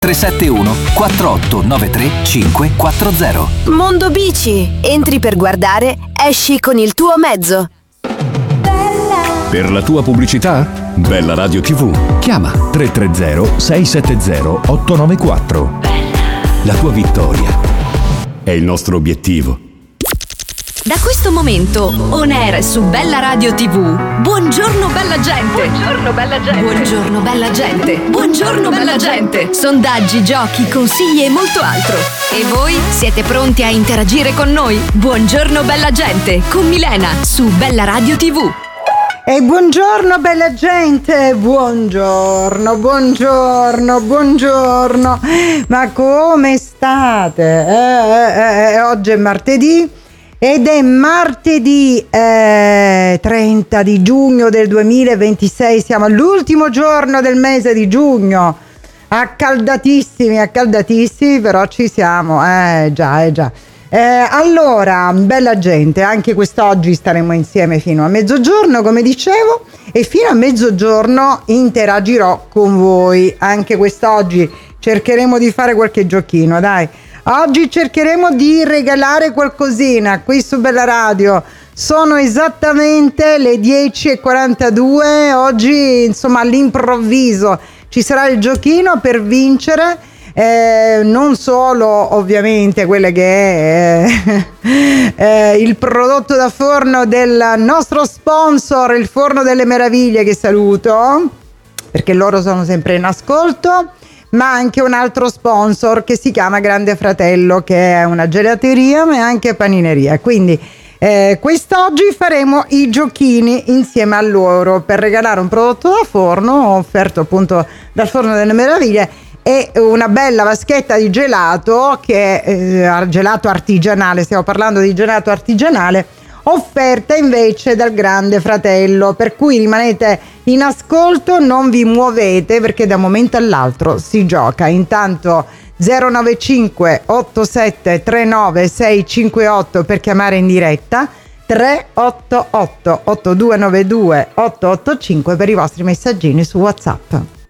371 4893 540. Mondo Bici. Entri per guardare, esci con il tuo mezzo. Per la tua pubblicità? Bella Radio TV. Chiama 330 670 894. La tua vittoria è il nostro obiettivo. Da questo momento, on air su Bella Radio TV. Buongiorno bella gente. Buongiorno bella gente. Buongiorno bella gente. Buongiorno bella gente. Sondaggi, giochi, consigli e molto altro. E voi siete pronti a interagire con noi? Buongiorno bella gente con Milena su Bella Radio TV. E buongiorno bella gente, buongiorno. Ma come state? Oggi è martedì ed è martedì 30 di giugno del 2026, siamo all'ultimo giorno del mese di giugno, accaldatissimi, però ci siamo, già. Allora, bella gente, anche quest'oggi staremo insieme fino a mezzogiorno, come dicevo, e fino a mezzogiorno interagirò con voi. Anche quest'oggi cercheremo di fare qualche giochino, dai. Oggi cercheremo di regalare qualcosina qui su Bella Radio. Sono esattamente le 10:42. Oggi, insomma, all'improvviso ci sarà il giochino per vincere. Non solo ovviamente quelle che è il prodotto da forno del nostro sponsor, il Forno delle Meraviglie, che saluto perché loro sono sempre in ascolto, ma anche un altro sponsor che si chiama Grande Fratello, che è una gelateria ma anche panineria. Quindi quest'oggi faremo i giochini insieme a loro per regalare un prodotto da forno offerto appunto dal Forno delle Meraviglie e una bella vaschetta di gelato, che è gelato artigianale, stiamo parlando di gelato artigianale, offerta invece dal Grande Fratello, per cui rimanete in ascolto, non vi muovete, perché da un momento all'altro si gioca. Intanto 095 87 39 658 per chiamare in diretta, 388 8292 885 per i vostri messaggini su WhatsApp.